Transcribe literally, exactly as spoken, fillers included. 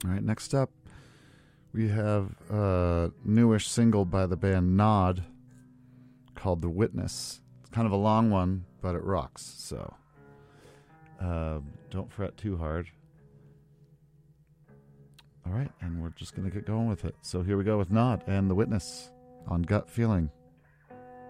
All right, next up, we have a newish single by the band Nod called The Witness. It's kind of a long one, but it rocks, so uh, don't fret too hard. All right, and we're just going to get going with it. So here we go with Nod and The Witness on Gut Feeling.